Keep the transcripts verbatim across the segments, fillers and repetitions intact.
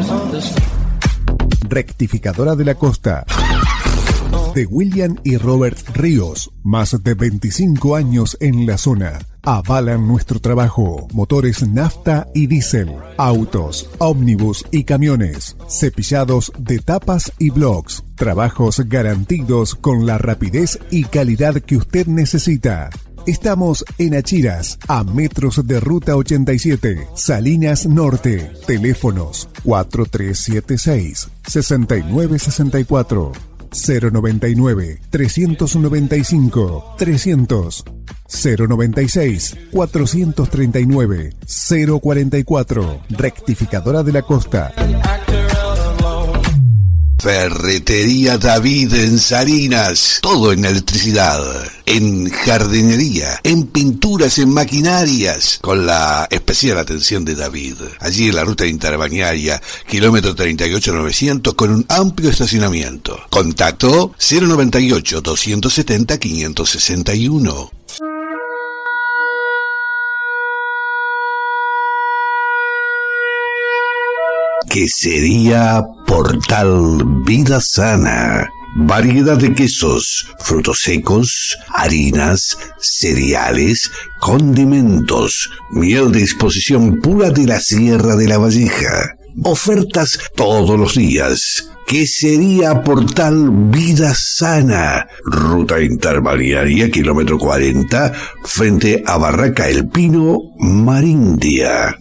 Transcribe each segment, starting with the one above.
Rectificadora de la Costa. De William y Robert Ríos, más de veinticinco años en la zona. Avalan nuestro trabajo. Motores nafta y diésel, autos, ómnibus y camiones, cepillados de tapas y blocks. Trabajos garantidos con la rapidez y calidad que usted necesita. Estamos en Achiras, a metros de Ruta ochenta y siete, Salinas Norte. Teléfonos cuatro tres siete seis, seis nueve seis cuatro, cero noventa y nueve, trescientos noventa y cinco, trescientos, cero noventa y seis, cuatrocientos treinta y nueve, cero cuarenta y cuatro. Rectificadora de la Costa. Ferretería David en Salinas, todo en electricidad, en jardinería, en pinturas, en maquinarias, con la especial atención de David. Allí en la ruta interbañaria, kilómetro treinta y ocho novecientos, con un amplio estacionamiento. Contacto cero noventa y ocho, doscientos setenta, quinientos sesenta y uno. Quesería Portal Vida Sana. Variedad de quesos, frutos secos, harinas, cereales, condimentos, miel de disposición pura de la Sierra de la Valleja. Ofertas todos los días. Quesería Portal Vida Sana. Ruta interbalnearia, kilómetro cuarenta, frente a Barraca El Pino, Marindia.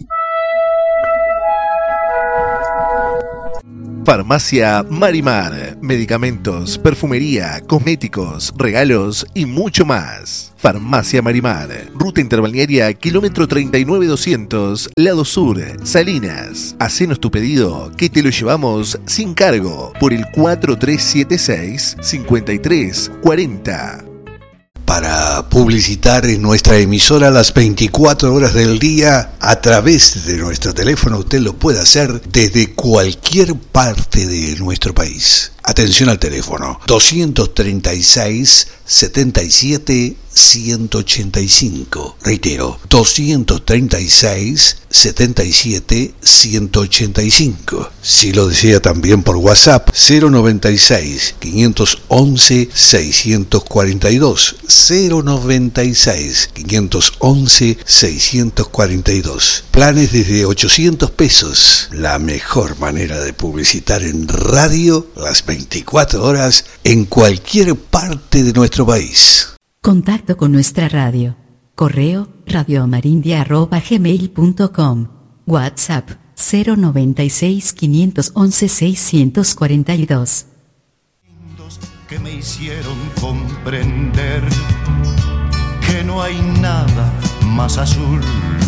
Farmacia Marimar. Medicamentos, perfumería, cosméticos, regalos y mucho más. Farmacia Marimar. Ruta interbalnearia, kilómetro treinta y nueve doscientos, lado sur, Salinas. Hacenos tu pedido, que te lo llevamos sin cargo, por el cuatro tres siete seis, cinco tres cuatro cero. Para publicitar en nuestra emisora las veinticuatro horas del día a través de nuestro teléfono, usted lo puede hacer desde cualquier parte de nuestro país. Atención al teléfono doscientos treinta y seis, setenta y siete, ciento ochenta y cinco. Reitero, doscientos treinta y seis, setenta y siete, ciento ochenta y cinco. Si lo desea también por WhatsApp, cero noventa y seis, quinientos once, seiscientos cuarenta y dos. cero noventa y seis, quinientos once, seiscientos cuarenta y dos. Planes desde ochocientos pesos. La mejor manera de publicitar en radio las veinticuatro horas en cualquier parte de nuestro país. Contacto con nuestra radio. Correo radiomarindia arroba gmail punto com. WhatsApp cero noventa y seis, quinientos once, seiscientos cuarenta y dos. Que me hicieron comprender que no hay nada más azul